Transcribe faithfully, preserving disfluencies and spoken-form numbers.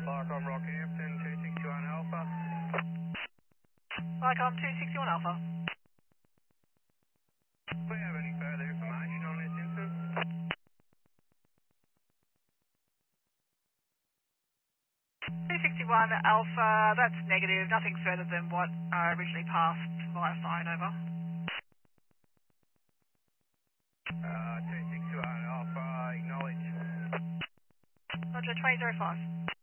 Lycom Rockhampton, two sixty-one Alpha. Lycom two sixty-one Alpha. Do we have any further information on this incident? two sixty-one Alpha, that's negative, nothing further than what I originally passed via sign over. Uh, two sixty-one Alpha, acknowledge. Roger, twenty oh five.